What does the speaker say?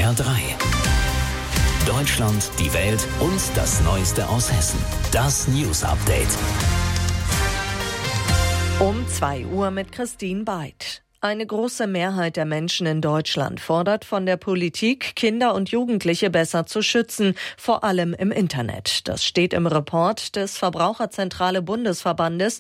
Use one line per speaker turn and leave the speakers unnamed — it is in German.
SWR 3. Deutschland, die Welt und das Neueste aus Hessen. Das News Update.
Um 2 Uhr mit Christine Beid. Eine große Mehrheit der Menschen in Deutschland fordert von der Politik, Kinder und Jugendliche besser zu schützen, vor allem im Internet. Das steht im Report des Verbraucherzentrale Bundesverbandes